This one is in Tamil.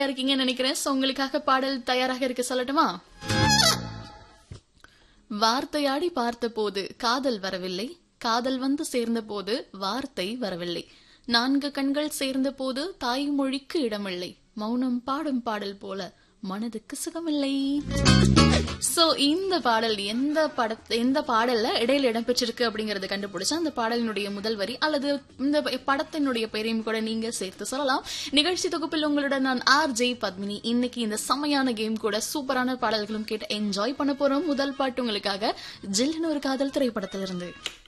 இருக்கீங்கன்னு நினைக்கிறேன். சோ உங்களுக்காக பாடல் தயாராக இருக்க சொல்லட்டுமா? வார்த்தையாடி பார்த்த போது காதல் வரவில்லை, காதல் வந்து சேர்ந்த போது வார்த்தை வரவில்லை, 4 கண்கள் சேர்ந்த போது தாய்மொழிக்கு இடமில்லை, மௌனம் பாடும் பாடல் போல மனதுக்கு சுகமில்லை. சோ இந்த பாடல் எந்த பாடல்ல இடையில இடம்பெற்றிருக்கு அப்படிங்கறத கண்டுபிடிச்சா அந்த பாடலினுடைய முதல் வரி அல்லது இந்த படத்தினுடைய பெயரையும் கூட நீங்க சேர்த்து சொல்லலாம். நிகழ்ச்சி தொகுப்பில் உங்களுடன் நான் RJ பத்மினி. இன்னைக்கு இந்த செமையான கேம் கூட சூப்பரான பாடல்களும் கேட்டு என்ஜாய் பண்ண போறோம். முதல் பாட்டு உங்களுக்காக ஜில்லுன்னு ஒரு காதல் திரைப்படத்திலிருந்து.